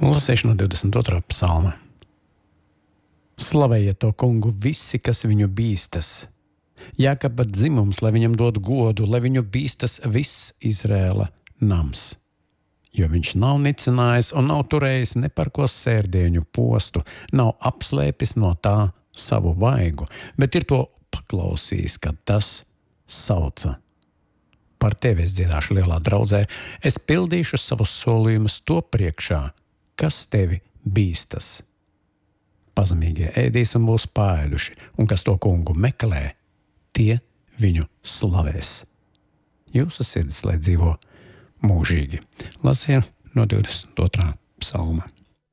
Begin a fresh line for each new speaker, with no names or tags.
Lasīšu no 22. psalma. Slavējiet to kungu visi, kas viņu bīstas. Jākapa dzimums, lai viņam dod godu, lai viņu bīstas viss Izrēla nams. Jo viņš nav nicinājis un nav turējis ne par ko sērdieņu postu, nav apslēpis no tā savu vaigu, bet ir to paklausījis, kad tas sauca. Par tevi es dziedāšu lielā draudzē, es pildīšu savus solījumus to priekšā, kas tevi bīstas. Pazemīgie ēdīs un būs paēduši, un kas to kungu meklē, tie viņu slavēs. Jūsu sirds, lai dzīvo mūžīgi. Lasīju no 22. psalma.